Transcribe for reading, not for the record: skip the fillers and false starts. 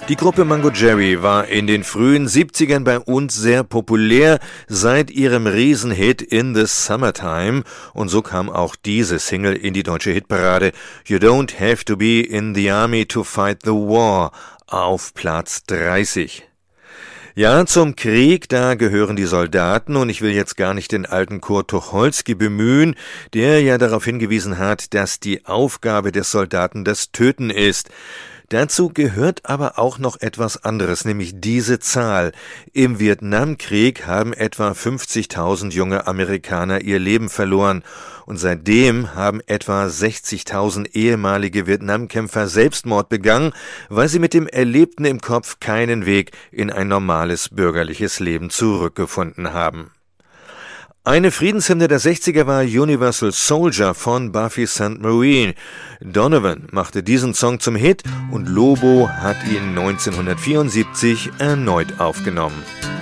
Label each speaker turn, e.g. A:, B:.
A: Die Gruppe Mango Jerry war in den frühen 70ern bei uns sehr populär seit ihrem Riesenhit In the Summertime und so kam auch diese Single in die deutsche Hitparade You Don't Have to Be in the Army to Fight the War auf Platz 30. Ja, zum Krieg, da gehören die Soldaten und ich will jetzt gar nicht den alten Kurt Tucholsky bemühen, der ja darauf hingewiesen hat, dass die Aufgabe des Soldaten das Töten ist. Dazu gehört aber auch noch etwas anderes, nämlich diese Zahl. Im Vietnamkrieg haben etwa 50.000 junge Amerikaner ihr Leben verloren und seitdem haben etwa 60.000 ehemalige Vietnamkämpfer Selbstmord begangen, weil sie mit dem Erlebten im Kopf keinen Weg in ein normales bürgerliches Leben zurückgefunden haben. Eine Friedenshymne der 60er war Universal Soldier von Buffy Sainte-Marie. Donovan machte diesen Song zum Hit und Lobo hat ihn 1974 erneut aufgenommen.